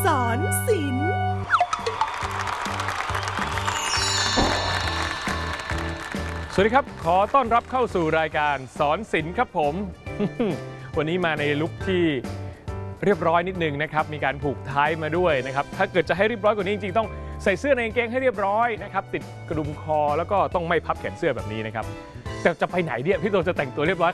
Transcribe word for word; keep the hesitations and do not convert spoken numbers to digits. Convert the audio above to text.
สอนศิลป์สวัสดีครับขอต้อนรับเข้าสู่รายการสอนศิลป์ครับผม วันนี้มาในลุคที่เรียบร้อยนิดนึงนะครับมีการผูกไทยมาด้วยนะครับถ้าเกิดจะให้เรียบร้อยกว่านี้จริงๆต้องใส่เสื้อในกางเกงให้เรียบร้อยนะครับติดกระดุมคอแล้วก็ต้องไม่พับแขนเสื้อแบบนี้นะครับแต่จะไปไหนเนี่ยพี่โตจะแต่งตัวเรียบร้อย